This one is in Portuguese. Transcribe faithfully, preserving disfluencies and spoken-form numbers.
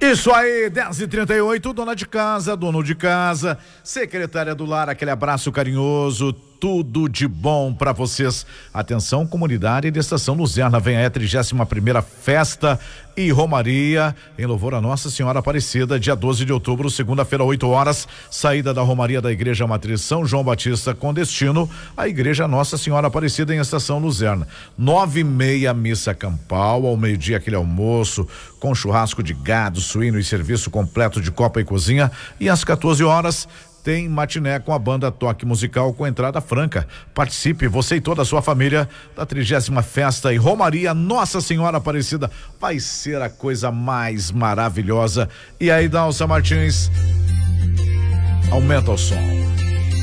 Isso aí, dez e trinta e oito, dona de casa, dono de casa, secretária do lar, aquele abraço carinhoso, tudo de bom pra vocês. Atenção, comunidade da Estação Luzerna, vem aí a trigésima primeira festa e romaria em louvor a Nossa Senhora Aparecida, dia doze de outubro, segunda-feira, oito horas, saída da romaria da Igreja Matriz São João Batista com destino à Igreja Nossa Senhora Aparecida em Estação Luzerna. Nove e meia, missa campal, ao meio-dia aquele almoço com churrasco de gado, suíno e serviço completo de copa e cozinha, e às quatorze horas tem matiné com a banda Toque Musical com entrada franca. Participe, você e toda a sua família, da trigésima festa e romaria Nossa Senhora Aparecida. Vai ser a coisa mais maravilhosa. E aí, Dalsa Martins, aumenta o som.